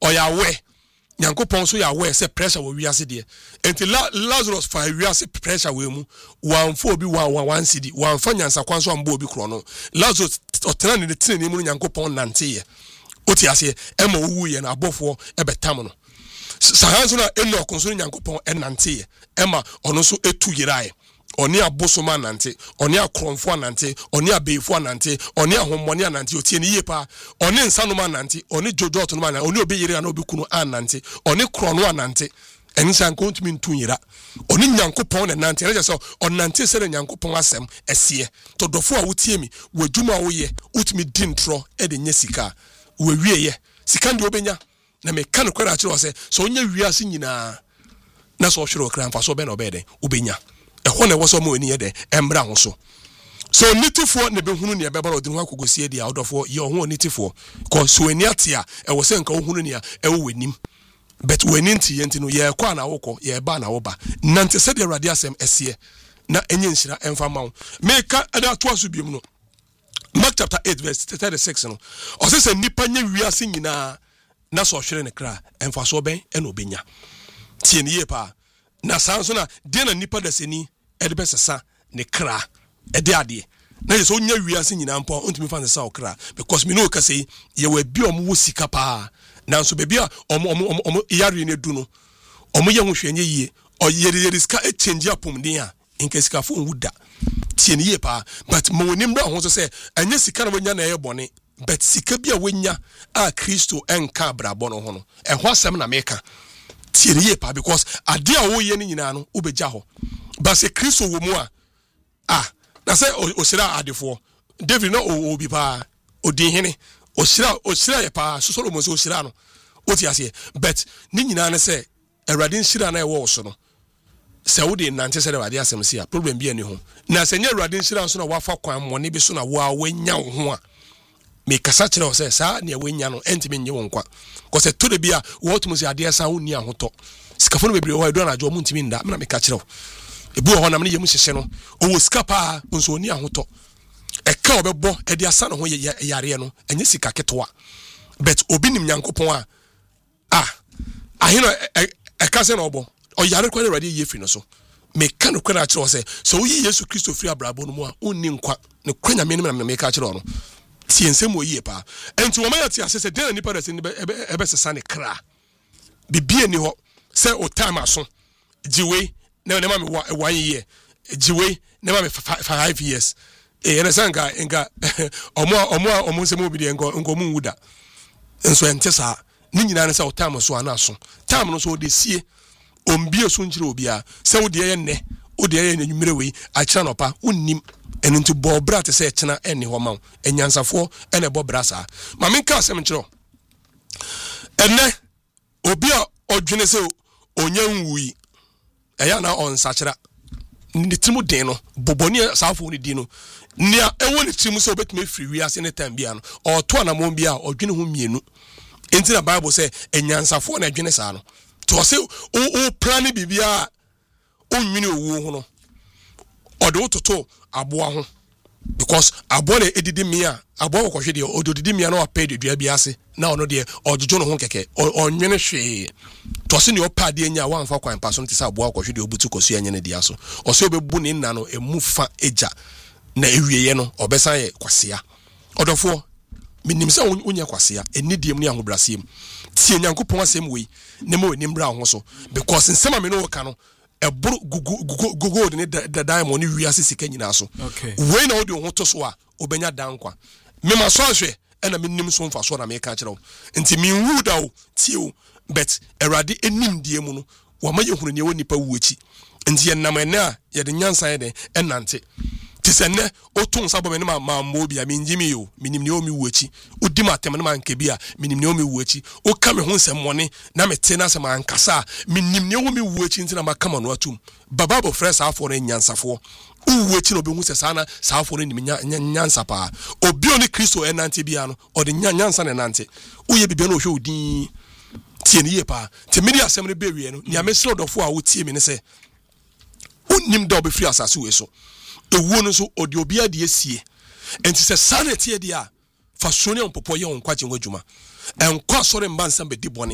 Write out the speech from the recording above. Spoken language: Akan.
oya we Nyankopon so ya we say pressure we wiase de enti Lazarus fa wiase pressure we mu wan fo obi wan cedi wan fa nyansa kwan so ambo obi kro no Lazarus otena ne tene mu Nyankopon nante ye oti ase ema owu ye na abofo ebetam no sahanso na eno konso Nyankopon enante ye ema ono so etu yirae oni abosoma nante oni akronfo anante oni abeifo anante oni ahommoni anante otie ne yepa oni nsanoma anante oni jojo otonoma anante oni obeyire na obekunu anante oni krono anante enisa nkontumi ntunyira oni Nyankopon na nante na so onante se Nyankopon asem esie to dofo a wotie mi wadwuma wo ye utumi dintro e de nya sika we wieye sika ndi obenya na me kan kwara akire se so onya wiase nyina na so hwere okran fa so be na obede obenya ehon e woso mo ani ye de embra ho so nitifo ne behunu ne beba odin ho akogosie dia odofo ye ho nitifo ko so ani atia e wo se nka ohunu ne a e wo wanim but wani nti ye ntino ye kwa na wokọ ye ba na woba nante se de radio asem ese na enye nshira emfa mawo meka ada to aso biom no Mark chapter 8 verse 36 no o se nipa nya wiase nyina na so hwere ne kra emfa so ben e no benya tie ne ye pa na sanso na de na nipa da seni ede besesa ne kra ede ade na ye so nya wiase nyina mpo ontumi fa ne sa okra because me no ka sei ye wa bi omo sika pa nanso bebi a omo yare ne du no omo ye ho hwenye yie o yere sika e change apomden a inka sika fo wuda tie ne ye pa but mo wonim bra ho so se anya sika na wonya na ye bone but sika bi a wonya a Kristo enka brabo no ho no e ho asem na meka tie ne ye pa because ade a wo ye ne nyina no obeja ho but se Kristo wo mu a na se o sira adefo David no obi pa odin hene Osira ye pa so Solomon so osira no oti ase but ni nyina na se Awurade nsira na e wo so no se wo de nante se Awurade asem se a problem bi ani ho na se nya Awurade nsira so na wafa kwan mo ne bi so na wa wanya wo ho a me kasa kire o se sa na wanya no entime nye wo nkwa ko se to de bi a wo tumu se ade asa woni ahoto sikafo no bebre wo do na jo mu ntimi nda me na me ka kire o ebu ho na me yemu hyehye no o wo skapa nso oni ahoto eka obebo edi asa no ho yare no enye sika ketoa but obi nim Nyankopon ahino eka se no obo o yare kwa Awurade ye fi no so me ka no kwa na kire o se so wo yi Yesu Kristo firi abrabo no mu a onni nkwa ne kwanya me na me ka kire o no tie nsem wo yi pa enti wo ma ya tie ase se den nipa da se ebe sesa ne kra bibie ni ho se o time aso jiwe na ma me 1 year jiwe na ma me 5 years ene sanga enga omo se mo bi de ngo mu wuda enso ente sa ni nyina ne sa otam so anaso tam no so de sie ombie so nkire obia se wo de ye ne wo de ye nwumere we a kira no pa unnim eno nti bo bra te se kina eni ho ma enyansafo ene bo bra sa ma me ka asem nkiro ene obi a odwene se onya nwui eya na onsakira ni timu den no boboni safo ni di no nia ewo ni timu se obetime free wi ase ne tambia no o to na mo bia odwene ho mienu enti na Bible say enyansafo na adwene sa no to se o plan bibia o nwini owu ho no odo toto aboa ho because aboa na edidi mia aboa ko hwe de ododidi mia na opa de dua bia ase na ono de ojojo no ho keke onwene hwe to se ne opa de anya wa mfa kwan paso nti se aboa ko hwe de obutu kosu anya ne dia so o se obebu ne nna no emu fa eja na ewieye no obesan ye kwasea odofo minim se onya kwasea enidiem ne ahobrasem tie Nyankopon asem wei ne mo enim bra ho so because nsema me no ka no eburu gugu de ne diamond ni wiase sika nyina so wei na odi ho to so a obenya dankwa me ma so ahwe na me nim so mfa so na me ka kire wo nti me wuda wo tie wo but Awurade enim die mu no wa ma ye hunu ne wo nipa wuochi nti ye nam ene a ye de nyansa ye de enante tisenne otun sabo me ma mo bia me njimi yo minim ne o mi wuochi odi matem ne man ke bia minim ne o mi wuochi o ka me ho nsemmone na me te na se man kasa minim ne o mi wuochi nti na ma kama no atum baba bo fresh afo na nyansafo wuochi no be hu se sana saafo no nim nyansa pa obi oni Kristo enante bia no o de nyansa ne nante o ye bibia no hwe odin tie ne ye pa te me dia asem ne be wie no nia me sro dofo a wo tie me ne se onim da obefri asase we so ewu no so odi obi ade asie enti se sanity dia fa sone on popo ye on kwaje ngwadwuma enkwa sore mba nsam be di bone